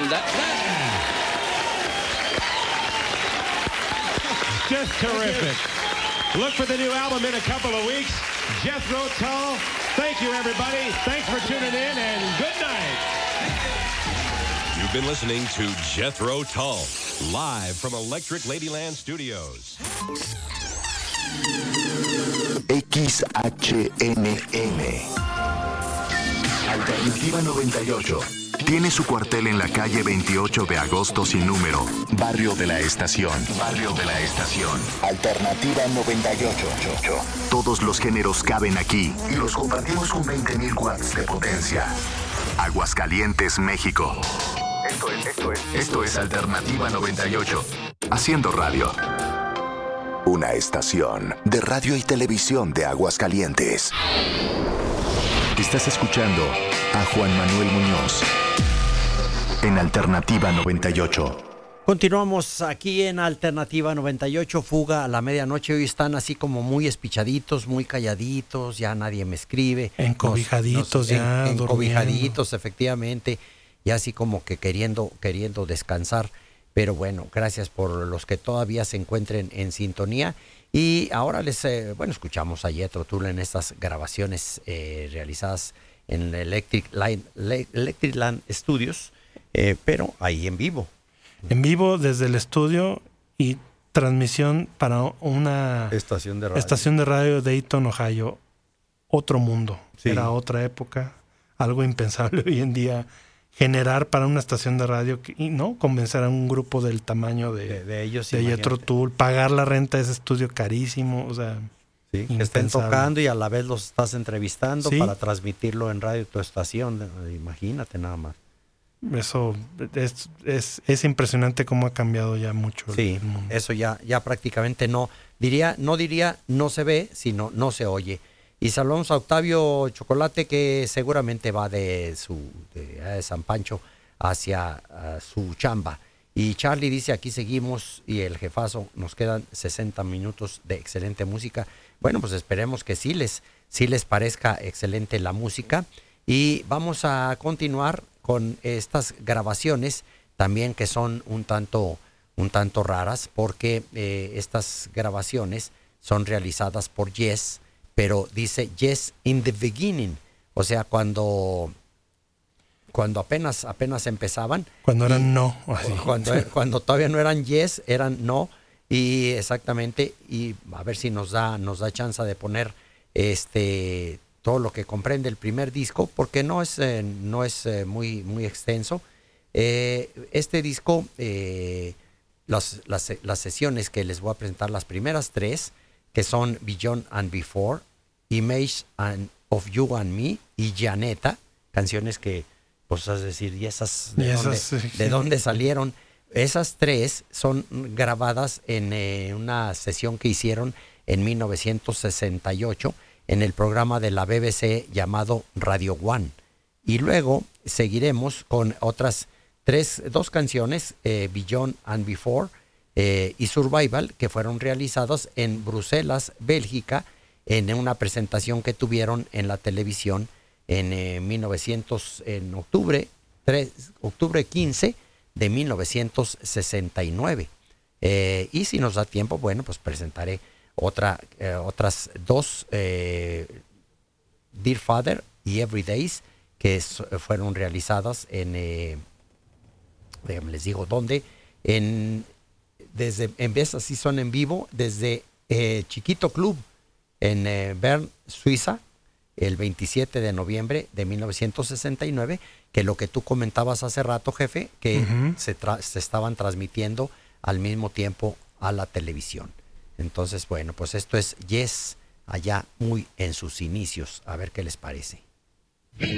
Just terrific. Look for the new album in a couple of weeks. Jethro Tull. Thank you, everybody. Thanks for tuning in, and good night. You've been listening to Jethro Tull, live from Electric Ladyland Studios. XHNN Alternativa 98 tiene su cuartel en la calle 28 de agosto sin número, Barrio de la Estación. Barrio de la Estación. Alternativa 98. Todos los géneros caben aquí y los compartimos con 20.000 watts de potencia. Aguascalientes, México. Esto es Alternativa 98. Haciendo radio. Una estación de radio y televisión de Aguascalientes. Estás escuchando a Juan Manuel Muñoz en Alternativa 98. Continuamos aquí en Alternativa 98, Fuga a la medianoche. Hoy están así como muy espichaditos, muy calladitos, ya nadie me escribe. Encobijaditos ya, encobijaditos, efectivamente, ya así como que queriendo descansar. Pero bueno, gracias por los que todavía se encuentren en sintonía. Y ahora escuchamos a Jethro Tull en estas grabaciones realizadas en Electric Land Studios, pero ahí en vivo. En vivo desde el estudio y transmisión para una estación de radio de Dayton, Ohio. Otro mundo, sí. Era otra época, algo impensable hoy en día. Generar para una estación de radio y no convencer a un grupo del tamaño de ellos, de Jethro Tull, pagar la renta de ese estudio carísimo, o sea, sí, que estén tocando y a la vez los estás entrevistando, ¿sí? Para transmitirlo en radio tu estación, imagínate nada más. Eso es impresionante cómo ha cambiado ya mucho. Sí, el mundo. Eso ya prácticamente no diría no se ve, sino no se oye. Y saludamos a Octavio Chocolate, que seguramente va de San Pancho hacia su chamba. Y Charlie dice, aquí seguimos, y el jefazo, nos quedan 60 minutos de excelente música. Bueno, pues esperemos que sí les parezca excelente la música. Y vamos a continuar con estas grabaciones también, que son un tanto raras, porque estas grabaciones son realizadas por Yes, pero dice Yes in the beginning, o sea, cuando apenas empezaban. Cuando eran no. Cuando todavía no eran Yes, eran no, y exactamente, y a ver si nos da chance de poner todo lo que comprende el primer disco, porque no es muy extenso. Este disco, las sesiones que les voy a presentar, las primeras 3, que son Beyond and Before, Image of You and Me y Janeta, canciones que, pues, es decir, ¿y esas de dónde salieron? Esas 3 son grabadas en una sesión que hicieron en 1968 en el programa de la BBC llamado Radio One. Y luego seguiremos con otras 2 canciones, Beyond and Before, y Survival, que fueron realizados en Bruselas, Bélgica, en una presentación que tuvieron en la televisión en octubre 15 de 1969. Y si nos da tiempo, bueno, pues presentaré otras 2, Dear Father y Everydays, que fueron realizadas en, les digo dónde, en vez así son en vivo, desde Chiquito Club en Bern, Suiza, el 27 de noviembre de 1969, que lo que tú comentabas hace rato, jefe, que se estaban transmitiendo al mismo tiempo a la televisión. Entonces, bueno, pues esto es Yes, allá muy en sus inicios. A ver qué les parece.